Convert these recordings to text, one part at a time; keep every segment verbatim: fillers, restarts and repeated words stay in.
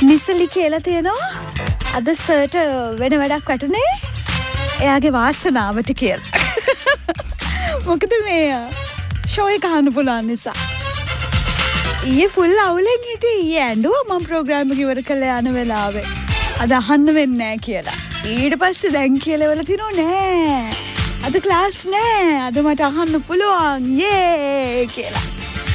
නිසලි කියලා තියෙනවා අද සර්ට වෙන වැඩක් වැටුනේ එයාගේ වාසනාවට කියලා. මොකද මේ ෂෝ එක අහන්න පුළුවන් නිසා. ඊයේ ෆුල් අවුලෙන් හිටියේ ඊයේ ඇඬුවා මම ප්‍රෝග්‍රෑම් එක ඉවර කළා යන වෙලාවේ. අද අහන්න වෙන්නේ නැහැ කියලා. ඊට පස්සේ දැන් කියලා වල තිනෝ නෑ. අද ක්ලාස් නෑ. අද මට අහන්න පුළුවන්. යේ කියලා.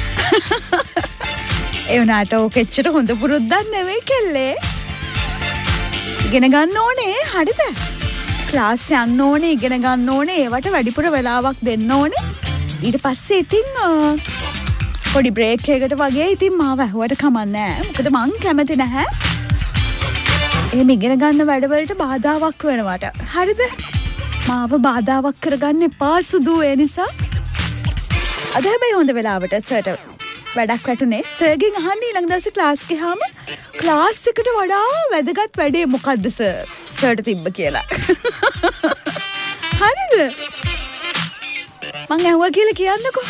ඒ වුණාට ඕක එච්චර හොඳ පුරුද්දක් නෙවෙයි කෙල්ලේ. ඉගෙන ගන්න ඕනේ හරිද? ක්ලාස් යන්න ඕනේ ඉගෙන ගන්න ඕනේ ඒවට වැඩිපුර වෙලාවක් දෙන්න ඕනේ. ඊට පස්සේ ඉතින් පොඩි බ්‍රේක් එකකට වගේ ඉතින් මාව ඇහුවට කමක් නැහැ. මොකද මං කැමති නැහැ. එහෙම ඉගෙන ගන්න වැඩවලට බාධාවක් වෙනවට. හරිද? මාව බාධාවක් කරගන්න එපා සුදු ඒ නිසා. අද හැබැයි හොඳ වෙලාවට සර්ට වැඩක් වැටුනේ. සර්ගෙන් අහන්න ඊළඟ දවසේ ක්ලාස් ගියාම ක්ලාස් එකට වඩා වැදගත් වැඩේ මොකද්ද සර්? සර්ට තිබ්බ කියලා. හරිද? මං ඇහුවා කියලා කියන්නකෝ.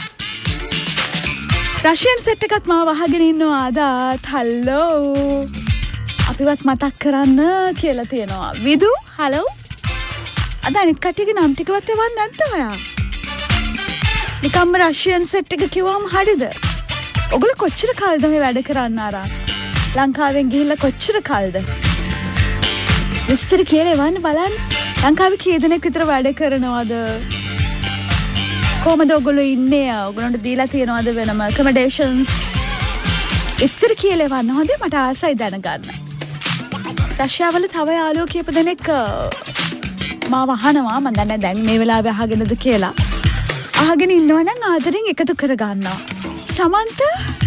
රෂියන් සෙට් එකත් මාව අහගෙන ඉන්නවා අදත්. හලෝ. අපිවත් මතක් කරන්න කියලා තියෙනවා. විදු හලෝ. අද අනිත් කට්ටියගේ නම් ටිකවත් එවන්න නැද්ද ඔයා? නිකම්ම රෂියන් සෙට් එක කිව්වම හරිද? ඔගොල්ලෝ කොච්චර කාලද මේ වැඩ කරන්න ආරා? ලංකාවෙන් ගිහිල්ලා කොච්චර කාලද? විස්තර කියලා එවන්න බලන්න. ලංකාවේ කී දෙනෙක් විතර වැඩ කරනවද? කොහමද ඔයගොල්ලෝ ඉන්නේ? ඔයගොල්ලන්ට දීලා තියෙනවද වෙනම accommodations? විස්තර කියලා එවන්න හොඳේ මට ආසයි දැනගන්න. රෂ්‍යාවල තව යාළුවෝ කීප දෙනෙක් මාව අහනවා මම දන්නේ දැන් මේ වෙලාවේ අහගෙනද කියලා. අහගෙන ඉන්නවනම් ආදරෙන් එකතු කරගන්නවා. සමන්ත